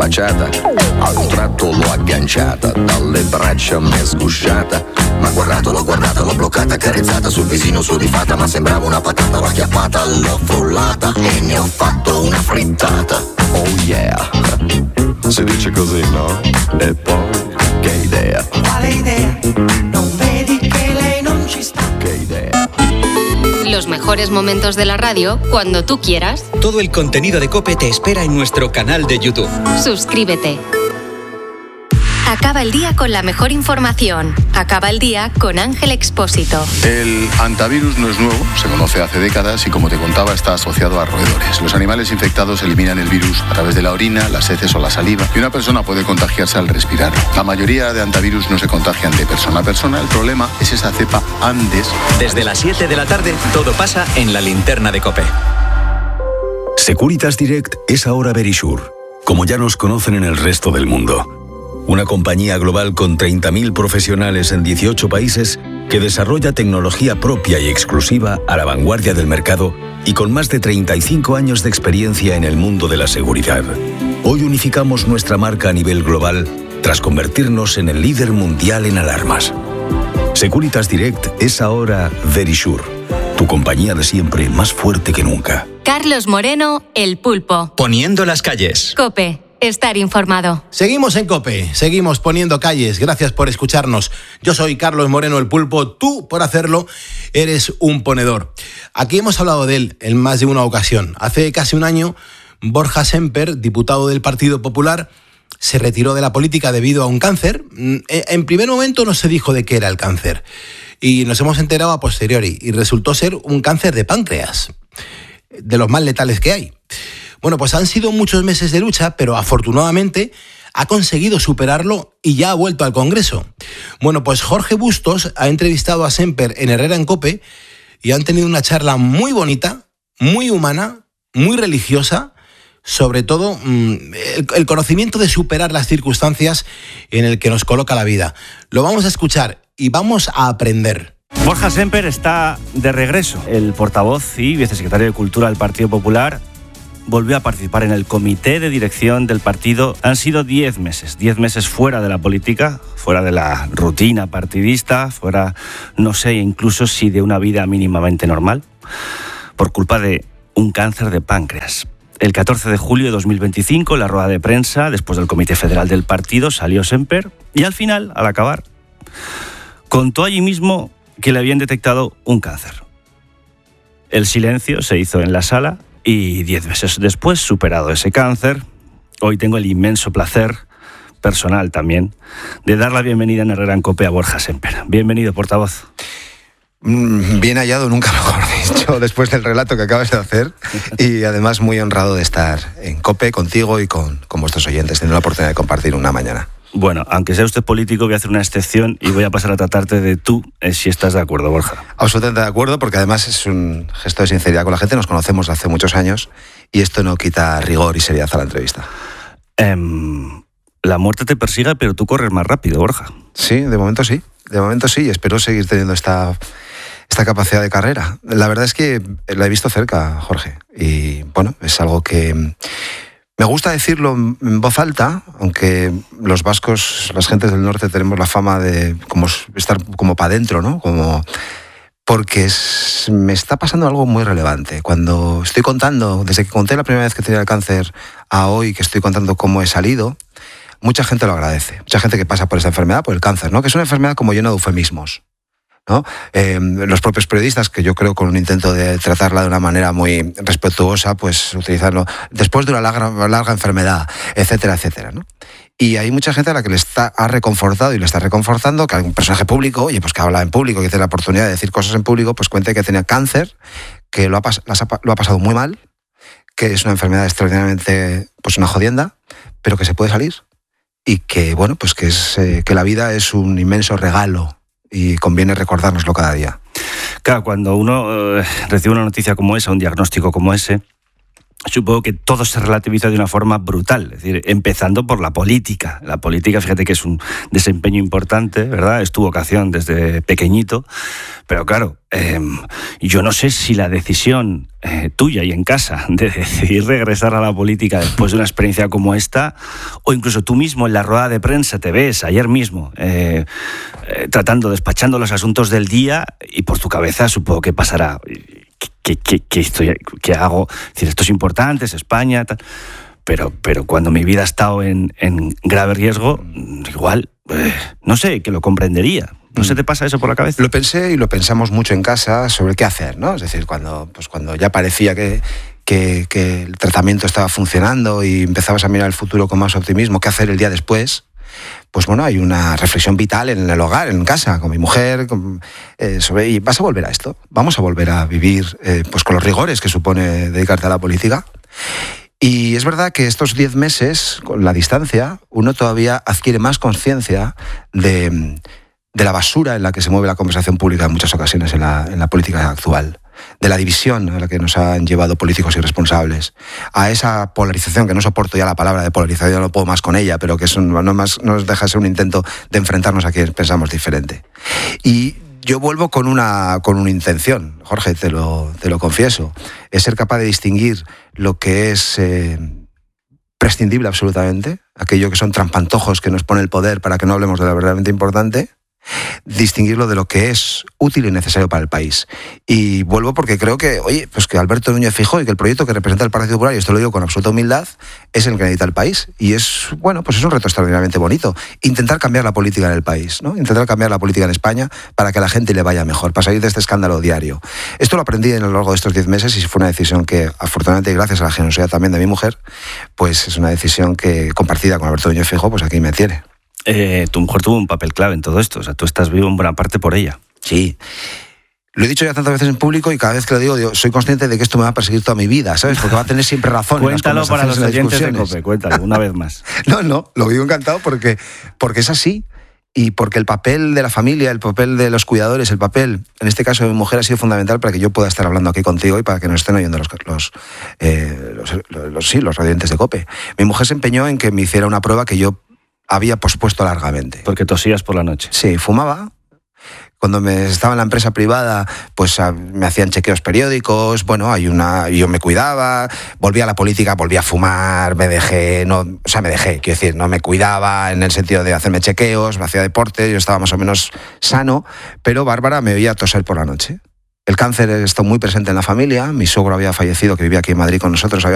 baciata, a un tratto l'ho agganciata, dalle braccia m'è sgusciata. Ma l'ho guardata, l'ho bloccata, accarezzata sul visino sudifata, ma sembrava una patata, l'ho acchiappata, l'ho frullata e ne ho fatto una frittata. Oh yeah, si dice così, no? E poi, che idea? Quale idea? Non vedi che lei non ci sta. Che idea? Los mejores momentos de la radio cuando tú quieras. Todo el contenido de COPE te espera en nuestro canal de YouTube. Suscríbete. Acaba el día con la mejor información. Acaba el día con Ángel Expósito. El hantavirus no es nuevo, se conoce hace décadas y, como te contaba, está asociado a roedores. Los animales infectados eliminan el virus a través de la orina, las heces o la saliva, y una persona puede contagiarse al respirarlo. La mayoría de hantavirus no se contagian de persona a persona. El problema es esa cepa Andes. Desde las 7 de la tarde, todo pasa en la linterna de COPE. Securitas Direct es ahora Verisure, como ya nos conocen en el resto del mundo. Una compañía global con 30.000 profesionales en 18 países que desarrolla tecnología propia y exclusiva a la vanguardia del mercado y con más de 35 años de experiencia en el mundo de la seguridad. Hoy unificamos nuestra marca a nivel global tras convertirnos en el líder mundial en alarmas. Securitas Direct es ahora Verisure, tu compañía de siempre más fuerte que nunca. Carlos Moreno, El Pulpo. Poniendo las calles. COPE. Estar informado. Seguimos en COPE, seguimos poniendo calles. Gracias por escucharnos. Yo soy Carlos Moreno, El Pulpo. Tú, por hacerlo, eres un ponedor. Aquí hemos hablado de él en más de una ocasión. Hace casi un año, Borja Semper, diputado del Partido Popular, se retiró de la política debido a un cáncer. En primer momento no se dijo de qué era el cáncer y nos hemos enterado a posteriori, y resultó ser un cáncer de páncreas, de los más letales que hay. Bueno, pues han sido muchos meses de lucha, pero afortunadamente ha conseguido superarlo y ya ha vuelto al Congreso. Bueno, pues Jorge Bustos ha entrevistado a Semper en Herrera en COPE y han tenido una charla muy bonita, muy humana, muy religiosa, sobre todo el conocimiento de superar las circunstancias en el que nos coloca la vida. Lo vamos a escuchar y vamos a aprender. Borja Semper está de regreso. El portavoz y vicesecretario de Cultura del Partido Popular volvió a participar en el comité de dirección del partido. Han sido 10 meses fuera de la política, fuera de la rutina partidista, fuera, no sé, incluso si de una vida mínimamente normal, por culpa de un cáncer de páncreas. El 14 de julio de 2025, en la rueda de prensa, después del comité federal del partido, salió Semper y al final, al acabar, contó allí mismo que le habían detectado un cáncer. El silencio se hizo en la sala. Y 10 meses después, superado ese cáncer, hoy tengo el inmenso placer, personal también, de dar la bienvenida en Herrera en COPE a Borja Semper. Bienvenido, portavoz. Bien hallado, nunca mejor dicho, después del relato que acabas de hacer, y además muy honrado de estar en COPE contigo y con vuestros oyentes, teniendo la oportunidad de compartir una mañana. Bueno, aunque sea usted político, voy a hacer una excepción y voy a pasar a tratarte de tú, si estás de acuerdo, Borja. Absolutamente de acuerdo, porque además es un gesto de sinceridad con la gente. Nos conocemos hace muchos años y esto no quita rigor y seriedad a la entrevista. La muerte te persigue, pero tú corres más rápido, Borja. Sí, de momento sí, y espero seguir teniendo esta capacidad de carrera. La verdad es que la he visto cerca, Jorge, y bueno, es algo que me gusta decirlo en voz alta, aunque los vascos, las gentes del norte, tenemos la fama de estar como para adentro, ¿no? Porque me está pasando algo muy relevante. Cuando estoy contando, desde que conté la primera vez que tenía el cáncer a hoy, que estoy contando cómo he salido, mucha gente lo agradece. Mucha gente que pasa por esta enfermedad, por el cáncer, ¿no? Que es una enfermedad como llena de eufemismos, ¿no? Los propios periodistas, que yo creo con un intento de tratarla de una manera muy respetuosa, pues utilizarlo después de una larga enfermedad, etcétera, etcétera, ¿no? Y hay mucha gente a la que ha reconfortado y le está reconfortando que algún personaje público, oye, pues que habla en público, que tiene la oportunidad de decir cosas en público, pues cuente que tenía cáncer, que lo ha pasado muy mal, que es una enfermedad extraordinariamente, pues una jodienda, pero que se puede salir y que, bueno, pues que la vida es un inmenso regalo y conviene recordárnoslo cada día. Claro, cuando uno recibe una noticia como esa, un diagnóstico como ese, supongo que todo se relativiza de una forma brutal, es decir, empezando por la política. La política, fíjate que es un desempeño importante, ¿verdad? Es tu vocación desde pequeñito, pero claro, yo no sé si la decisión tuya y en casa de decidir regresar a la política después de una experiencia como esta, o incluso tú mismo en la rueda de prensa te ves ayer mismo despachando los asuntos del día y por tu cabeza supongo que pasará... ¿Qué hago? Es decir, esto es importante, es España, tal. Pero cuando mi vida ha estado en grave riesgo, igual, no sé, que lo comprendería. ¿No se te pasa eso por la cabeza? Lo pensé y lo pensamos mucho en casa sobre qué hacer, ¿no? Es decir, cuando ya parecía que el tratamiento estaba funcionando y empezabas a mirar el futuro con más optimismo, qué hacer el día después. Pues bueno, hay una reflexión vital en el hogar, en casa, con mi mujer, sobre, ¿y vas a volver a esto? ¿Vamos a volver a vivir pues con los rigores que supone dedicarte a la política? Y es verdad que estos 10 meses, con la distancia, uno todavía adquiere más conciencia de la basura en la que se mueve la conversación pública en muchas ocasiones en la política actual, de la división a la que nos han llevado políticos irresponsables, a esa polarización, que no soporto ya la palabra de polarización, no puedo más con ella, pero que no deja de ser un intento de enfrentarnos a quienes pensamos diferente. Y yo vuelvo con una intención, Jorge, te lo confieso, es ser capaz de distinguir lo que es prescindible absolutamente, aquello que son trampantojos que nos pone el poder para que no hablemos de lo verdaderamente importante, distinguirlo de lo que es útil y necesario para el país. Y vuelvo porque creo que, pues que Alberto Núñez Feijóo y que el proyecto que representa el Partido Popular, y esto lo digo con absoluta humildad, es el que necesita el país. Y es un reto extraordinariamente bonito. Intentar cambiar la política en el país, ¿no? Intentar cambiar la política en España para que a la gente le vaya mejor, para salir de este escándalo diario. Esto lo aprendí a lo largo de estos 10 meses y fue una decisión que, afortunadamente, gracias a la generosidad también de mi mujer, pues es una decisión que, compartida con Alberto Núñez Feijóo, pues aquí me tiene. Tu mujer tuvo un papel clave en todo esto, o sea, tú estás vivo en buena parte por ella. Sí. Lo he dicho ya tantas veces en público y cada vez que lo digo, soy consciente de que esto me va a perseguir toda mi vida, ¿sabes? Porque va a tener siempre razón. Cuéntalo para los oyentes de COPE, cuéntalo una vez más. No, lo digo encantado porque es así y porque el papel de la familia, el papel de los cuidadores, el papel, en este caso de mi mujer, ha sido fundamental para que yo pueda estar hablando aquí contigo y para que nos estén oyendo los radiantes de COPE. Mi mujer se empeñó en que me hiciera una prueba que yo había pospuesto largamente. Porque tosías por la noche. Sí, fumaba. Cuando estaba en la empresa privada, pues me hacían chequeos periódicos, yo me cuidaba, volví a la política, volví a fumar, me dejé, quiero decir, no me cuidaba en el sentido de hacerme chequeos, me hacía deporte, yo estaba más o menos sano, pero Bárbara me oía toser por la noche. El cáncer está muy presente en la familia, mi suegro había fallecido, que vivía aquí en Madrid con nosotros, había